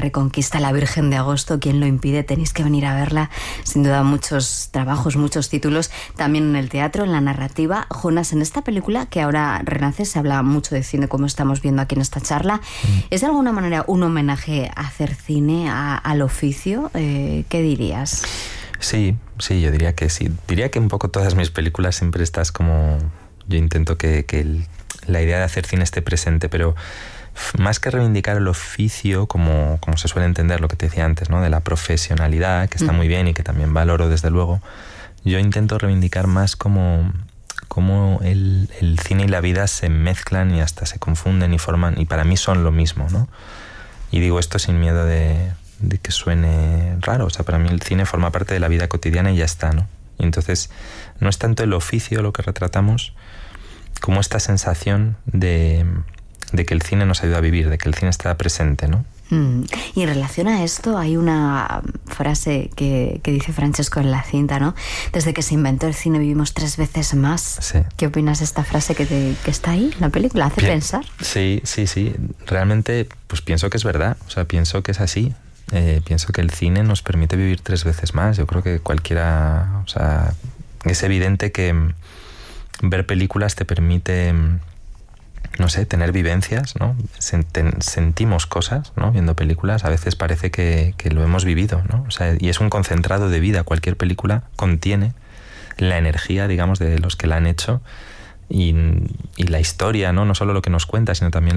Reconquista, La Virgen de Agosto, ¿quién lo impide? Tenéis que venir a verla. Sin duda muchos trabajos, muchos títulos, también en el teatro, en la narrativa. Jonas, en esta película que ahora renace, se habla mucho de cine, como estamos viendo aquí en esta charla. ¿Es de alguna manera un homenaje a hacer cine, al oficio? ¿Qué dirías? Sí, yo diría que sí. Diría que un poco todas mis películas siempre estás como... Yo intento que la idea de hacer cine esté presente, pero más que reivindicar el oficio, como se suele entender lo que te decía antes, ¿no? De la profesionalidad, que está muy bien y que también valoro desde luego, yo intento reivindicar más como el cine y la vida se mezclan y hasta se confunden y forman, y para mí son lo mismo, ¿no? Y digo esto sin miedo de que suene raro. O sea, para mí el cine forma parte de la vida cotidiana y ya está, ¿no? Y entonces no es tanto el oficio lo que retratamos como esta sensación de que el cine nos ayuda a vivir, de que el cine está presente, ¿no? Y en relación a esto hay una frase que dice Francesco en la cinta, ¿no? Desde que se inventó el cine vivimos 3 veces más. Sí. ¿Qué opinas de esta frase que está ahí en la película? ¿Hace pensar? Sí. Realmente pues pienso que es verdad. O sea, pienso que es así. Pienso que el cine nos permite vivir 3 veces más. Yo creo que cualquiera... O sea, es evidente que ver películas te permite... no sé, tener vivencias, ¿no? Sentimos cosas, ¿no? Viendo películas, a veces parece que lo hemos vivido, ¿no? O sea, y es un concentrado de vida. Cualquier película contiene la energía, digamos, de los que la han hecho y la historia, ¿no? No solo lo que nos cuenta, sino también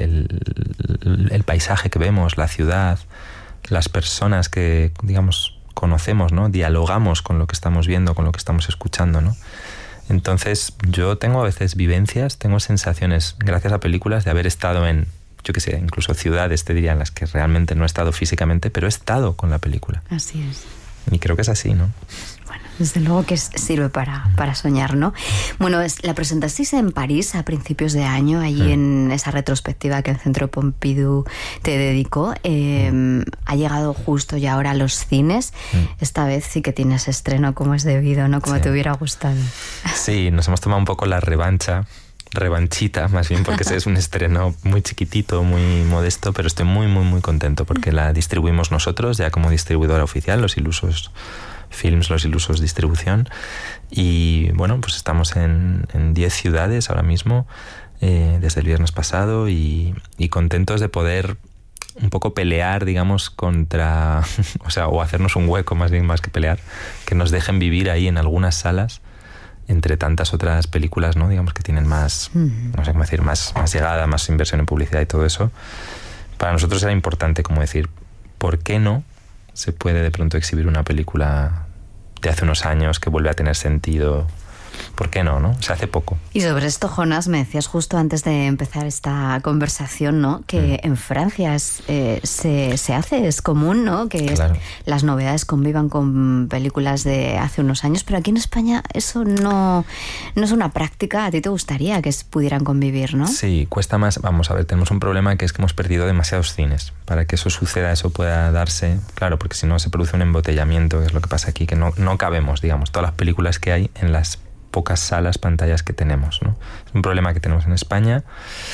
el paisaje que vemos, la ciudad, las personas que, digamos, conocemos, ¿no? Dialogamos con lo que estamos viendo, con lo que estamos escuchando, ¿no? Entonces yo tengo a veces vivencias, tengo sensaciones gracias a películas de haber estado en, yo qué sé, incluso ciudades, te diría, en las que realmente no he estado físicamente, pero he estado con la película. Así es. Y creo que es así, ¿no? Bueno, desde luego que sirve para soñar, ¿no? Bueno, la presentasteis en París a principios de año, allí en esa retrospectiva que el Centro Pompidou te dedicó. Ha llegado justo ya ahora a los cines. Esta vez sí que tienes estreno como es debido, ¿no? Como te hubiera gustado. Sí, nos hemos tomado un poco la revanchita, más bien, porque es un estreno muy chiquitito, muy modesto, pero estoy muy, muy, muy contento porque la distribuimos nosotros ya como distribuidora oficial, Los Ilusos Films, Los Ilusos Distribución, y bueno, pues estamos en 10 ciudades ahora mismo, desde el viernes pasado, y contentos de poder un poco pelear, digamos, contra, o sea, o hacernos un hueco más bien, más que pelear, que nos dejen vivir ahí en algunas salas, entre tantas otras películas, ¿no? Digamos que tienen más, no sé cómo decir, más llegada, más inversión en publicidad y todo eso. Para nosotros era importante como decir, ¿por qué no se puede de pronto exhibir una película de hace unos años que vuelve a tener sentido? ¿Por qué no? O sea, hace poco. Y sobre esto, Jonas, me decías justo antes de empezar esta conversación, ¿no? Que en Francia se hace, es común, ¿no? Que claro, las novedades convivan con películas de hace unos años, pero aquí en España eso no es una práctica. ¿A ti te gustaría que pudieran convivir, no? Sí, cuesta más. Vamos a ver, tenemos un problema que es que hemos perdido demasiados cines. Para que eso suceda, eso pueda darse, claro, porque si no se produce un embotellamiento, que es lo que pasa aquí, que no cabemos, digamos, todas las películas que hay en las pocas salas, pantallas que tenemos, ¿no? Es un problema que tenemos en España,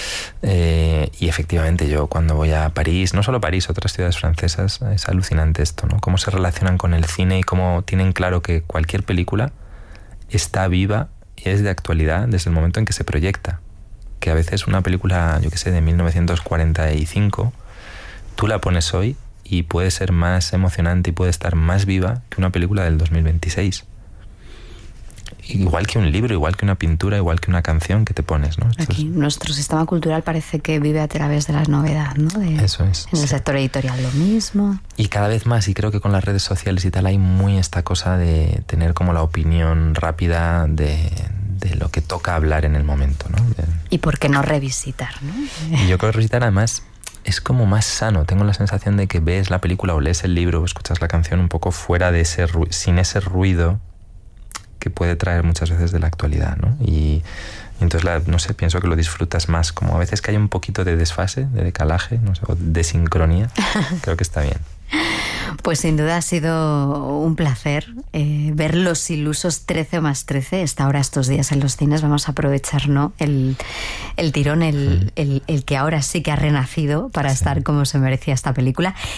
y efectivamente yo cuando voy a París, no solo París, otras ciudades francesas, es alucinante esto, ¿no? Cómo se relacionan con el cine y cómo tienen claro que cualquier película está viva y es de actualidad desde el momento en que se proyecta. Que a veces una película, yo qué sé, de 1945, tú la pones hoy y puede ser más emocionante y puede estar más viva que una película del 2026. Igual que un libro, igual que una pintura, igual que una canción que te pones, ¿no? Aquí nuestro sistema cultural parece que vive a través de las novedades, ¿no? Eso es. En el sector editorial lo mismo. Y cada vez más, y creo que con las redes sociales y tal, hay muy esta cosa de tener como la opinión rápida de lo que toca hablar en el momento, ¿no? Y por qué no revisitar, ¿no? Y yo creo que revisitar además es como más sano. Tengo la sensación de que ves la película o lees el libro o escuchas la canción un poco fuera de sin ese ruido que puede traer muchas veces de la actualidad, ¿no? Y entonces, no sé, pienso que lo disfrutas más. Como a veces que hay un poquito de desfase, de decalaje, no sé, o de sincronía, creo que está bien. Pues sin duda ha sido un placer ver Los Ilusos 13+13. Está ahora estos días en los cines. Vamos a aprovechar, ¿no? el tirón, el que ahora sí que ha renacido para estar como se merecía esta película.